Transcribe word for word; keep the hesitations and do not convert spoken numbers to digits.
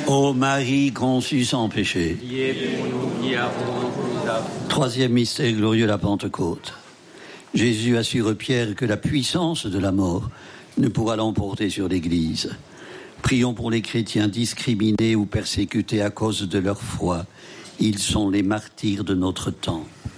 Ô Marie conçue sans péché. Priez pour nous qui avons plus à vous. Troisième mystère glorieux, la Pentecôte. Jésus assure Pierre que la puissance de la mort ne pourra l'emporter sur l'Église. Prions pour les chrétiens discriminés ou persécutés à cause de leur foi. Ils sont les martyrs de notre temps.